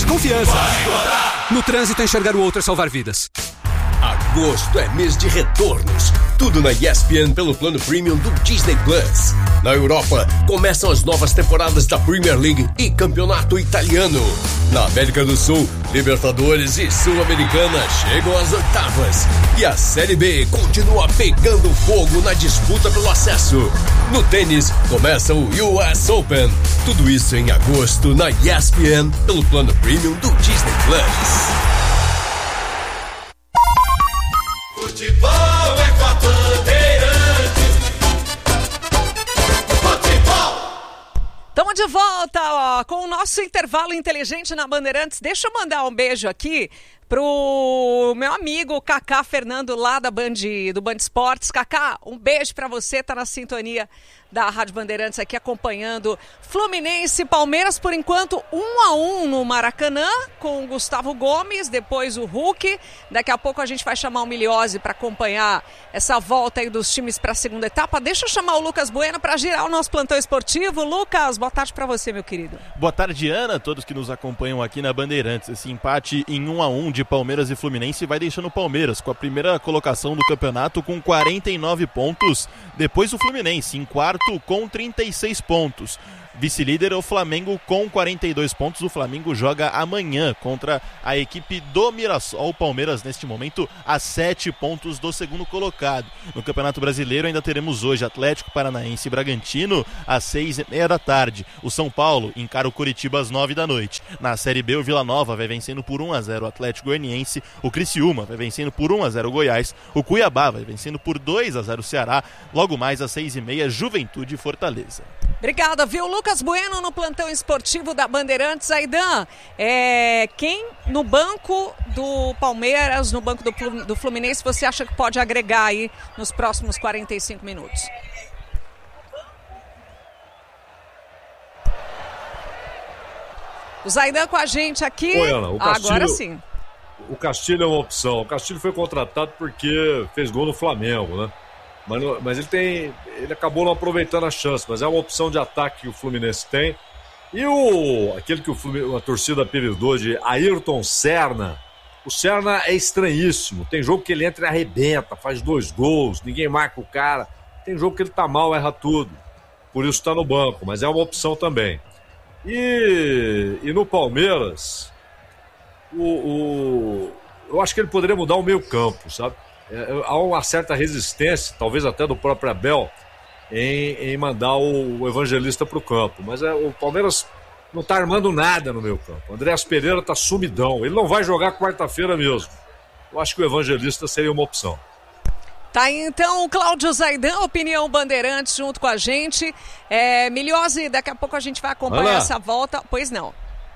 confiança. No trânsito, enxergar o outro é salvar vidas. Agosto é mês de retornos. Tudo na ESPN pelo plano premium do Disney Plus. Na Europa, começam as novas temporadas da Premier League e Campeonato Italiano. Na América do Sul, Libertadores e Sul-Americana chegam às oitavas. E a Série B continua pegando fogo na disputa pelo acesso. No tênis, começa o US Open. Tudo isso em agosto na ESPN pelo plano premium do Disney Plus. Futebol é com a Bandeirantes. Futebol. Estamos de volta, ó, com o nosso intervalo inteligente na Bandeirantes. Deixa eu mandar um beijo aqui pro meu amigo Cacá Fernando, lá do Band Esportes. Cacá, um beijo pra você, tá na sintonia da Rádio Bandeirantes aqui acompanhando Fluminense e Palmeiras, por enquanto 1-1 no Maracanã, com o Gustavo Gomes, depois o Hulk. Daqui a pouco a gente vai chamar o Miliose para acompanhar essa volta aí dos times para a segunda etapa. Deixa eu chamar o Lucas Bueno para girar o nosso plantão esportivo. Lucas, boa tarde para você, meu querido. Boa tarde, Ana, todos que nos acompanham aqui na Bandeirantes. Esse empate em 1-1 de Palmeiras e Fluminense vai deixando o Palmeiras com a primeira colocação do campeonato com 49 pontos, depois o Fluminense em quarto com 36 pontos. Vice-líder é o Flamengo com 42 pontos. O Flamengo joga amanhã contra a equipe do Mirassol. O Palmeiras, neste momento, a 7 pontos do segundo colocado. No Campeonato Brasileiro, ainda teremos hoje Atlético Paranaense e Bragantino às 6h30 da tarde. O São Paulo encara o Coritiba às 9 da noite. Na Série B, o Vila Nova vai vencendo por 1-0 o Atlético Goianiense. O Criciúma vai vencendo por 1-0 o Goiás. O Cuiabá vai vencendo por 2-0 o Ceará. Logo mais às 6h30, Juventude e Fortaleza. Obrigada, viu? Lucas Bueno no plantão esportivo da Bandeirantes. Aidan, quem no banco do Palmeiras, no banco do Fluminense, você acha que pode agregar aí nos próximos 45 minutos? O Zaidan com a gente aqui. Oi, Ana, agora sim. O Castilho é uma opção. O Castilho foi contratado porque fez gol no Flamengo, né? Mas ele acabou não aproveitando a chance, mas é uma opção de ataque que o Fluminense tem. E aquele que a torcida apelidou de Ayrton Senna. O Senna é estranhíssimo. Tem jogo que ele entra e arrebenta, faz 2 gols, ninguém marca o cara. Tem jogo que ele tá mal, erra tudo. Por isso tá no banco, mas é uma opção também. E no Palmeiras, eu acho que ele poderia mudar o meio campo, sabe? Há uma certa resistência, talvez até do próprio Abel, em mandar o Evangelista para o campo. Mas o Palmeiras não está armando nada no meio campo. O Andréas Pereira está sumidão. Ele não vai jogar quarta-feira mesmo. Eu acho que o Evangelista seria uma opção. Tá aí então o Cláudio Zaidan, Opinião Bandeirantes, junto com a gente. Miliose, daqui a pouco a gente vai acompanhar essa volta. Pois não.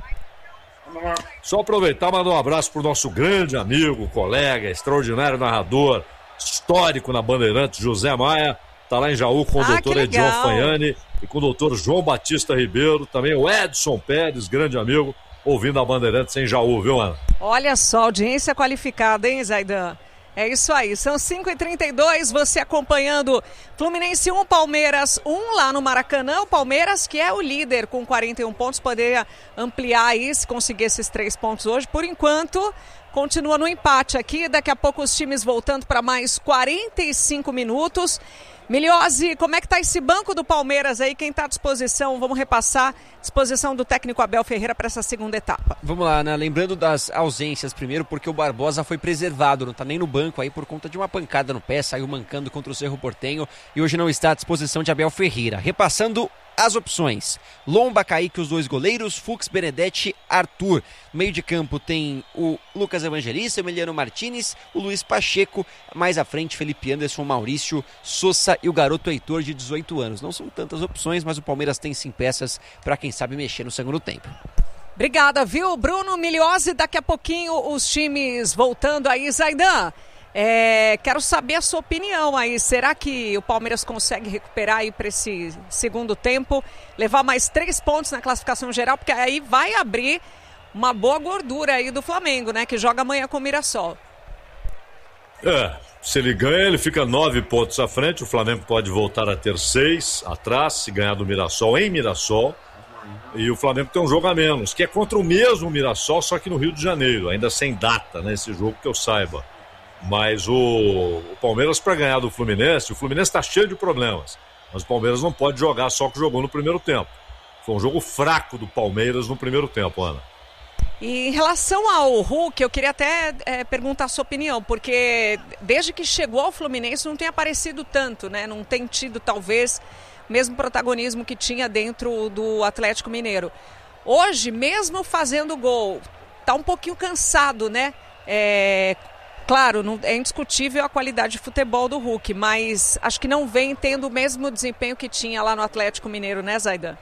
Só aproveitar e mandar um abraço pro nosso grande amigo, colega, extraordinário narrador, histórico na Bandeirantes, José Maia. Tá lá em Jaú com o doutor Edion Fanhani e com o doutor João Batista Ribeiro. Também o Edson Pérez, grande amigo, ouvindo a Bandeirantes em Jaú, viu, Ana? Olha só, audiência qualificada, hein, Zaidan? É isso aí, são 5h32, você acompanhando Fluminense 1, Palmeiras 1 lá no Maracanã. O Palmeiras, que é o líder com 41 pontos, poderia ampliar aí se conseguir esses 3 pontos hoje. Por enquanto, continua no empate aqui, daqui a pouco os times voltando para mais 45 minutos. Miliose, como é que tá esse banco do Palmeiras aí? Quem tá à disposição? Vamos repassar a disposição do técnico Abel Ferreira para essa segunda etapa. Vamos lá, né? Lembrando das ausências primeiro, porque o Barbosa foi preservado, não tá nem no banco aí por conta de uma pancada no pé, saiu mancando contra o Cerro Porteño e hoje não está à disposição de Abel Ferreira. Repassando as opções: Lomba, Kaique, os 2 goleiros, Fux, Benedetti, Arthur. No meio de campo tem o Lucas Evangelista, Emiliano Martinez, o Luiz Pacheco. Mais à frente, Felipe Anderson, Maurício Sousa e o garoto Heitor, de 18 anos. Não são tantas opções, mas o Palmeiras tem sim peças para quem sabe mexer no segundo tempo. Obrigada, viu, Bruno Miliose? Daqui a pouquinho os times voltando aí. Zaidan, quero saber a sua opinião aí. Será que o Palmeiras consegue recuperar aí para esse segundo tempo, levar mais 3 pontos na classificação geral? Porque aí vai abrir uma boa gordura aí do Flamengo, né? Que joga amanhã com o Mirassol. Se ele ganha, ele fica 9 pontos à frente. O Flamengo pode voltar a ter 6 atrás, se ganhar do Mirassol em Mirassol. E o Flamengo tem um jogo a menos, que é contra o mesmo Mirassol, só que no Rio de Janeiro, ainda sem data, né, esse jogo que eu saiba. Mas o Palmeiras, para ganhar do Fluminense, o Fluminense está cheio de problemas, mas o Palmeiras não pode jogar só o que jogou no primeiro tempo. Foi um jogo fraco do Palmeiras no primeiro tempo, Ana. E em relação ao Hulk, eu queria até perguntar a sua opinião, porque desde que chegou ao Fluminense não tem aparecido tanto, né? Não tem tido, talvez, o mesmo protagonismo que tinha dentro do Atlético Mineiro. Hoje, mesmo fazendo gol, tá um pouquinho cansado, né? Claro, não, é indiscutível a qualidade de futebol do Hulk, mas acho que não vem tendo o mesmo desempenho que tinha lá no Atlético Mineiro, né, Zaidan?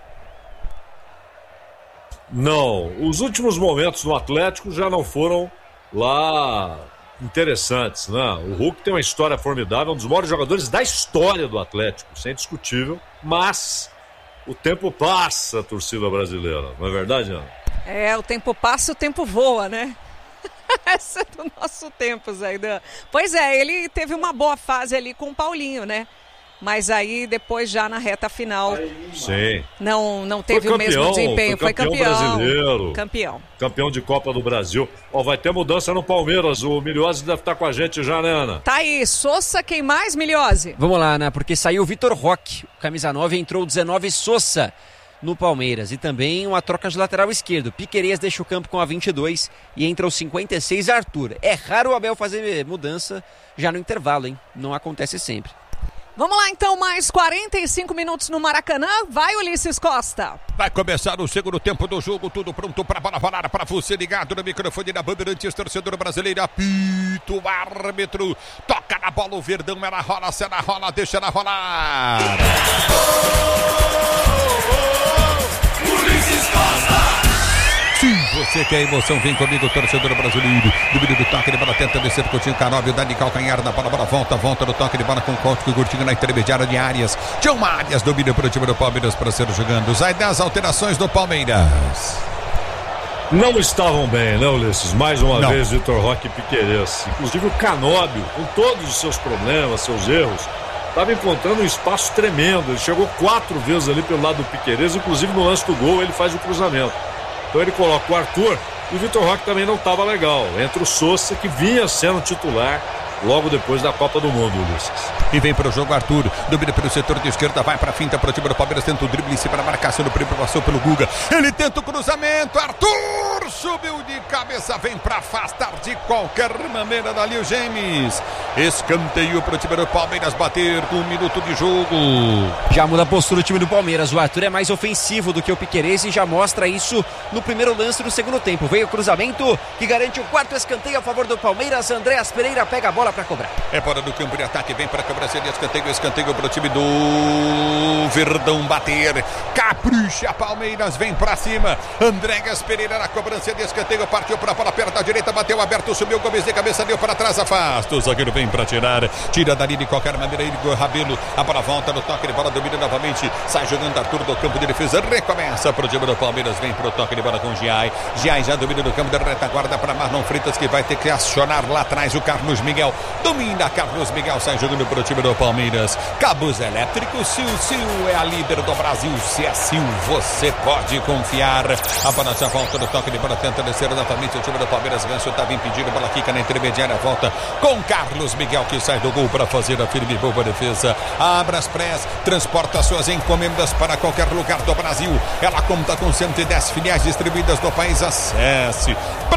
Não, os últimos momentos no Atlético já não foram lá interessantes, né? O Hulk tem uma história formidável, um dos maiores jogadores da história do Atlético, isso é indiscutível, mas o tempo passa, torcida brasileira, não é verdade, Ana? O tempo passa, o tempo voa, né? Esse é do nosso tempo, Zaidan. Pois é, ele teve uma boa fase ali com o Paulinho, né? Mas aí depois já na reta final sim, não teve o mesmo desempenho. Foi campeão brasileiro. Campeão de Copa do Brasil. Vai ter mudança no Palmeiras. O Miliose deve estar com a gente já, né, Ana? Tá aí. Sousa, quem mais, Miliose? Vamos lá, Ana, porque saiu o Vitor Roque. Camisa 9, entrou o 19 Sousa no Palmeiras. E também uma troca de lateral esquerdo. Piquerez deixa o campo com a 22 e entra o 56 Arthur. É raro o Abel fazer mudança já no intervalo, hein? Não acontece sempre. Vamos lá então, mais 45 minutos no Maracanã. Vai, Ulisses Costa. Vai começar o segundo tempo do jogo, tudo pronto para bola rolar, para você ligado no microfone da Bandeirantes, torcedor brasileiro, apita o árbitro, toca na bola o Verdão, ela rola, se ela rola, deixa ela rolar. Ulisses Costa! Sim, você quer emoção, vem comigo, torcedor brasileiro. Domínio do toque de bola, tenta descer, Coutinho Canóbio, Dani Calcanhar na bola, volta no toque de bola com Coutinho, Coutinho na intermediária de Arias. Tião Arias, domínio para o time do Palmeiras para ser jogando. Sai das alterações do Palmeiras. Não estavam bem, né, Ulisses? Mais uma vez, Vitor Roque e Piquerez. Inclusive o Canóbio, com todos os seus problemas, seus erros, estava encontrando um espaço tremendo. Ele chegou 4 vezes ali pelo lado do Piquerez, inclusive no lance do gol ele faz o cruzamento. Então ele coloca o Arthur e o Vitor Roque também não estava legal. Entra o Sousa, que vinha sendo titular logo depois da Copa do Mundo, Ulisses. E vem para o jogo Arthur, domina pelo setor de esquerda, vai para a finta para o time do Palmeiras, tenta o drible em cima da marcação, no primeiro passou pelo Guga, ele tenta o cruzamento, Arthur subiu de cabeça, vem para afastar de qualquer maneira dali o James. Escanteio para o time do Palmeiras bater com 1 minuto de jogo. Já muda a postura do time do Palmeiras, o Arthur é mais ofensivo do que o Piquerez e já mostra isso no primeiro lance do segundo tempo. Veio o cruzamento que garante o 4º escanteio a favor do Palmeiras. Andréas Pereira pega a bola para cobrar. É fora do campo de ataque, vem para a cobrança de escanteio para o time do Verdão bater. Capricha, Palmeiras vem para cima. Andréas Pereira na cobrança de escanteio, partiu para a bola perto da direita, bateu aberto, subiu Gomes de cabeça, deu para trás, afasta. O zagueiro vem para tirar, tira dali de qualquer maneira, Igor Rabelo, a bola volta no toque de bola, domina novamente, sai jogando Arthur do campo de defesa, recomeça para o time do Palmeiras, vem para o toque de bola com Giai. Giai já domina no campo da retaguarda para Marlon Freitas, que vai ter que acionar lá atrás o Carlos Miguel. Domina Carlos Miguel, sai jogando para o time do Palmeiras. Cabos elétricos, Sil é a líder do Brasil. Se é Sil, você pode confiar. A bola já volta no toque de bola, tenta descer novamente. O time do Palmeiras vence, estava impedido. Bola quica na intermediária, volta com Carlos Miguel, que sai do gol para fazer a firme e boa defesa. Abraspress transporta suas encomendas para qualquer lugar do Brasil. Ela conta com 110 filiais distribuídas no país. Acesse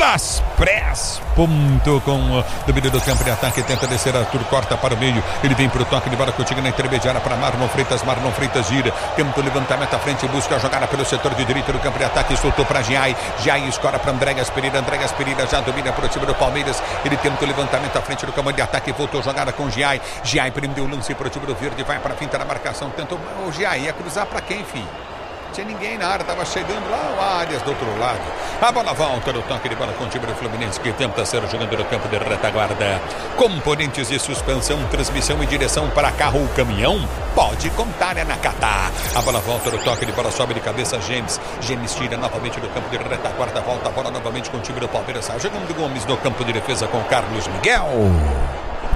Braspress.com. Domínio do campo de ataque, tenta descer, Arthur corta para o meio, ele vem para o toque de bola, Coutinho na intermediária para Marlon Freitas gira, tenta o levantamento à frente, busca a jogada pelo setor de direito do campo de ataque, soltou para Giai escora para Andréas Pereira já domina para o time do Palmeiras, ele tenta o levantamento à frente do campo de ataque, voltou a jogada com Giai prendeu o lance para o time do Verde, vai para a finta da marcação, tentou o Giai, ia cruzar para quem, filho? Tinha ninguém na área, estava chegando lá o Arias do outro lado. A bola volta no toque de bola com o time do Fluminense, que tenta ser o jogador do campo de retaguarda. Componentes de suspensão, transmissão e direção para carro ou caminhão, pode contar, é na Catar. A bola volta no toque de bola, sobe de cabeça James tira novamente do campo de retaguarda, volta a bola novamente com o time do Palmeiras, jogando Gomes no campo de defesa com Carlos Miguel.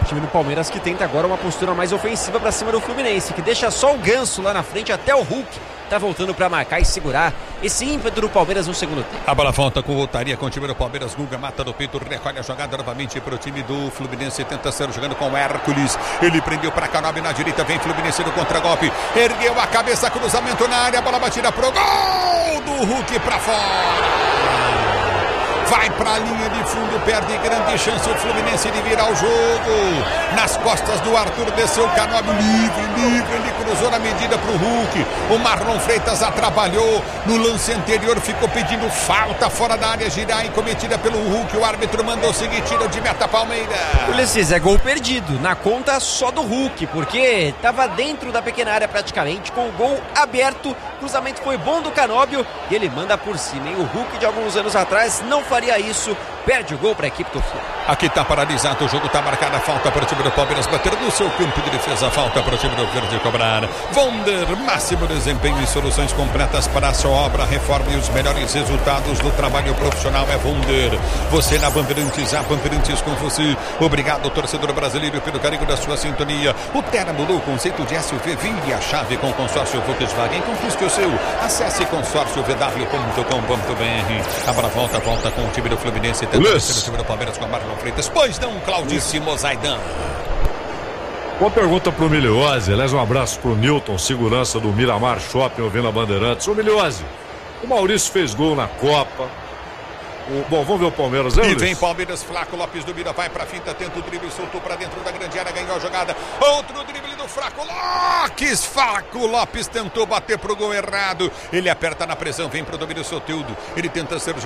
time do Palmeiras que tenta agora uma postura mais ofensiva para cima do Fluminense, que deixa só o Ganso lá na frente, até o Hulk tá voltando para marcar e segurar esse ímpeto do Palmeiras no segundo tempo. A bola volta com voltaria com o time do Palmeiras. Guga mata no peito, recolhe a jogada novamente para o time do Fluminense. Tenta ser jogando com o Hércules. Ele prendeu para Canóbio na direita. Vem Fluminense no contragolpe. Ergueu a cabeça, cruzamento na área. A bola batida pro gol do Hulk para fora. Vai para a linha de fundo, perde grande chance o Fluminense de virar o jogo. Nas costas do Arthur desceu o Canóbio livre, ele cruzou na medida para o Hulk. O Marlon Freitas atrapalhou. No lance anterior ficou pedindo falta fora da área, girar cometida pelo Hulk. O árbitro mandou seguir, tiro de meta Palmeiras. Ulisses, é gol perdido, na conta só do Hulk, porque estava dentro da pequena área praticamente, com o gol aberto. O cruzamento foi bom do Canóbio e ele manda por cima, hein? O Hulk de alguns anos atrás não faria isso, perde o gol para a equipe do Flu. Aqui está paralisado, o jogo está marcado, a falta para o time do Palmeiras bater no seu campo de defesa, falta para o time do Verde cobrar. Vonder, máximo desempenho e soluções completas para a sua obra, reforma e os melhores resultados do trabalho profissional é Vonder. Você na Bandeirantes, a Bandeirantes com você. Obrigado, torcedor brasileiro, pelo carinho da sua sintonia. O Terra mudou o conceito de SUV, vire a chave com o consórcio Volkswagen, conquiste o seu. Acesse consórciovw.com.br. A bola volta com o time do Fluminense, tentando o time do Palmeiras com a Marlon Freitas. Pois não, Claudíssimo Zaidan. Uma pergunta pro Miliose. Aliás, um abraço pro Newton, segurança do Miramar Shopping, ouvindo a Bandeirantes. Ô Miliose, o Maurício fez gol na Copa. Bom, vamos ver o Palmeiras. E vem Palmeiras, Flaco Lopes do Mira, vai pra finta, tenta o drible, soltou pra dentro da grande área, ganhou a jogada. Outro drible do Flaco Lopes. Flaco Lopes tentou bater pro gol errado. Ele aperta na pressão, vem pro domínio Soteldo. Ele tenta ser